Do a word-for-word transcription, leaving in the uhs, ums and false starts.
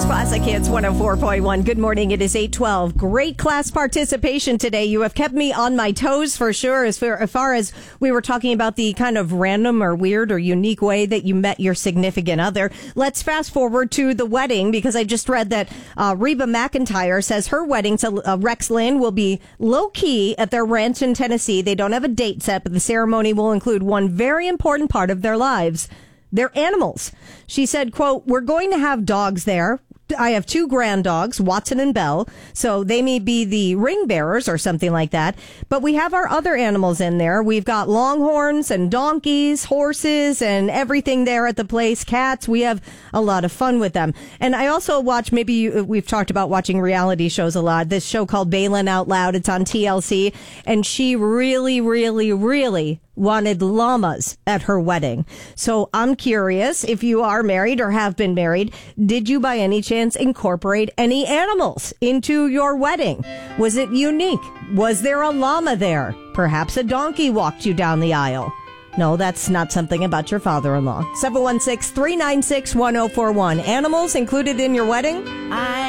is Classic Hits one oh four point one. Good morning. It is eight twelve. Great class participation today. You have kept me on my toes for sure. As far, as far as we were talking about the kind of random or weird or unique way that you met your significant other. Let's fast forward to the wedding, because I just read that uh, Reba McEntire says her wedding to uh, Rex Lynn will be low key at their ranch in Tennessee. They don't have a date set, but the ceremony will include one very important part of their lives: their animals. She said, quote, "We're going to have dogs there. I have two grand dogs, Watson and Belle, so they may be the ring bearers or something like that. But we have our other animals in there. We've got longhorns and donkeys, horses, and everything there at the place. Cats. We have a lot of fun with them." And I also watch, maybe you, we've talked about watching reality shows a lot. This show called Baylen Out Loud. It's on T L C. And she really, really, really wanted llamas at her wedding. So I'm curious, if you are married or have been married, did you by any chance incorporate any animals into your wedding? Was it unique? Was there a llama there? Perhaps a donkey walked you down the aisle. No, that's not something about your father-in-law. seven one six, three nine six, one oh four one. Animals included in your wedding? I